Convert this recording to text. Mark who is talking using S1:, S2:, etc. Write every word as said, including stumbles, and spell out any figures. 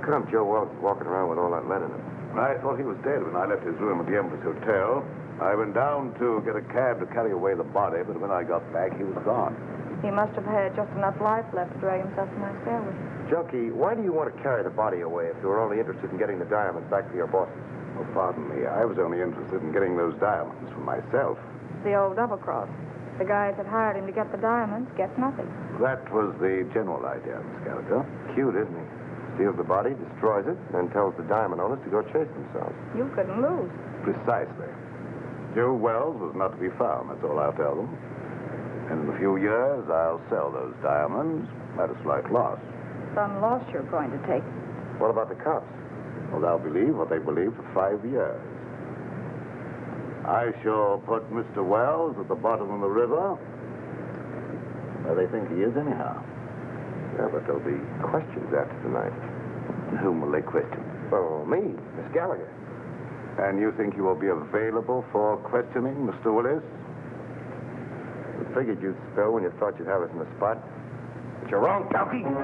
S1: come Joe Wells is walking around with all that lead in him?
S2: I thought he was dead when I left his room at the Empress Hotel. I went down to get a cab to carry away the body, but when I got back, he was gone.
S3: He must have had just enough life left to drag himself to my stairway.
S1: Junkie, why do you want to carry the body away if you were only interested in getting the diamonds back for your bosses?
S2: Oh, pardon me. I was only interested in getting those diamonds for myself.
S3: The old double cross. The guys that hired him to get the diamonds get nothing.
S2: That was the general idea, Miss Gallagher.
S1: Cute, isn't he? Steals the body, destroys it, and tells the diamond owners to go chase themselves.
S3: You couldn't lose.
S2: Precisely. Joe Wells was not to be found, that's all I'll tell them. And in a few years, I'll sell those diamonds at a slight loss.
S3: Some loss you're going to take.
S1: What about the cops?
S2: Well, they'll believe what they believe for five years. I shall put Mister Wells at the bottom of the river, where they think he is anyhow.
S1: Yeah, but there'll be questions after tonight.
S2: And whom will they question?
S1: Oh, me, Miss Gallagher.
S2: And you think you will be available for questioning, Mister Willis?
S1: I figured you'd spill when you thought you'd have us in the spot. But you're wrong, Junkie.